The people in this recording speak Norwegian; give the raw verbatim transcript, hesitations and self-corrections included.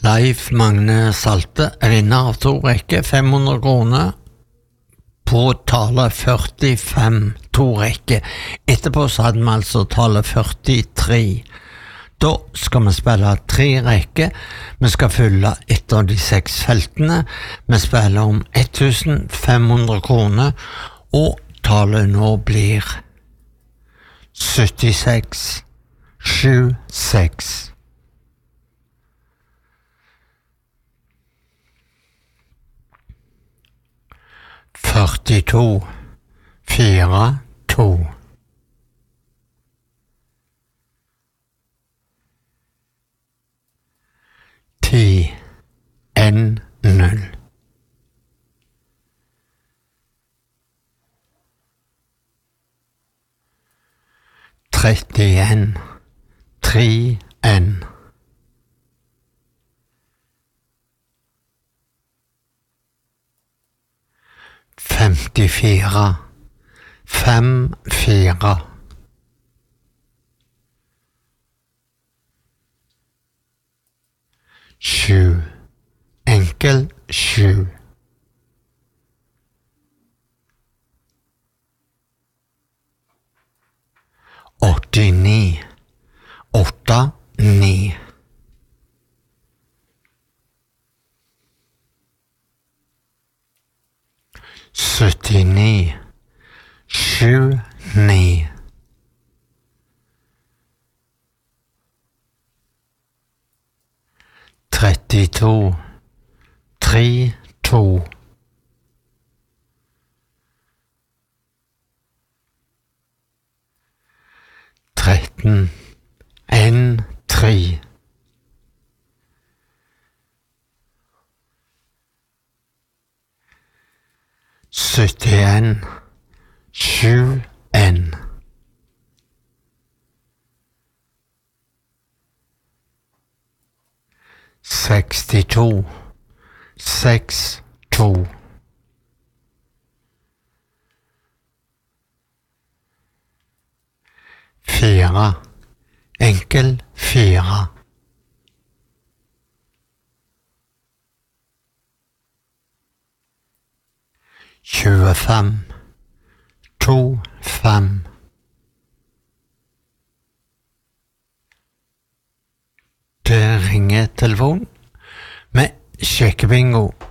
Leif Magne Salte er vinner av to rekker, fem hundre kroner på tale førtifem, to rekker. Etterpå så hadde vi altså tale førtitre. Da skal vi spille tre rekker. Vi skal fylle ett av de seks feltene. Vi spiller om fifteen hundred kroner, og tallet nå blir syttiseks tjueseks. førtito fire to. ti en null. trettien tre en. femtifire fem fire. Sju enkel sju. åttini åtta ni. syttini sju ni. trettito tre to. tretten en tre. syttien sju en. sekstito seks to. fire enkel fire. tjuefem to fem. Det ringer telefon med sjekkebingo.